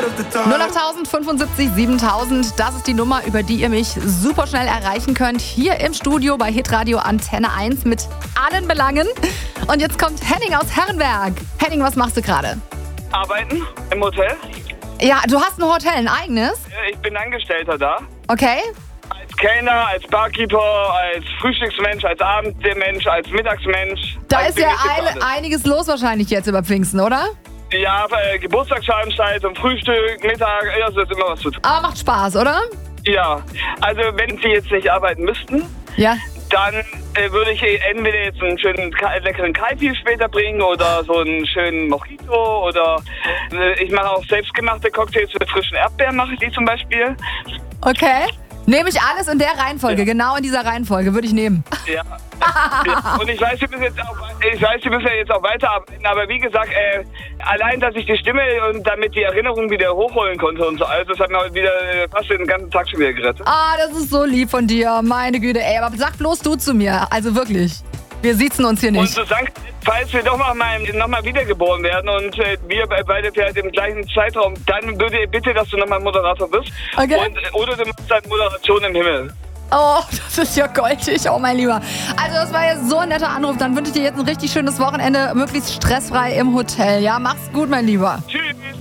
08000 75 7000, das ist die Nummer, über die ihr mich super schnell erreichen könnt. Hier im Studio bei Hitradio Antenne 1 mit allen Belangen. Und jetzt kommt Henning aus Herrenberg. Henning, was machst du gerade? Arbeiten im Hotel. Ja, du hast ein Hotel, ein eigenes? Ich bin Angestellter da. Okay. Als Kellner, als Barkeeper, als Frühstücksmensch, als Abendmensch, als Mittagsmensch. Da Also ist bin ja ich jetzt alles. einiges los wahrscheinlich jetzt über Pfingsten, oder? Ja, Geburtstagsveranstaltung, Frühstück, Mittag, das ist immer was zu tun. Aber macht Spaß, oder? Ja, also wenn Sie jetzt nicht arbeiten müssten, Ja. dann würde ich entweder jetzt einen schönen leckeren Kaipi später bringen oder so einen schönen Mojito oder ich mache auch selbstgemachte Cocktails mit frischen Erdbeeren, mache ich die zum Beispiel. Okay. Nehme ich alles in der Reihenfolge, genau in dieser Reihenfolge würde ich nehmen. Ja. Ja. Und ich weiß, Sie müssen ja jetzt auch weiterarbeiten, aber wie gesagt, allein, dass ich die Stimme und damit die Erinnerung wieder hochholen konnte und so, also das hat mir heute wieder fast den ganzen Tag schon wieder gerettet. Ah, das ist so lieb von dir, meine Güte, ey, aber sag bloß du zu mir, also wirklich. Wir siezen uns hier Und nicht. so Sankt, falls wir doch noch mal wiedergeboren werden und wir beide vielleicht im gleichen Zeitraum, dann würde ich bitte, dass du nochmal Moderator bist. Okay. Oder du machst dann Moderation im Himmel. Oh, das ist ja goldig, oh mein Lieber. Also das war jetzt so ein netter Anruf, dann wünsche ich dir jetzt ein richtig schönes Wochenende, möglichst stressfrei im Hotel. Ja, mach's gut, mein Lieber. Tschüss.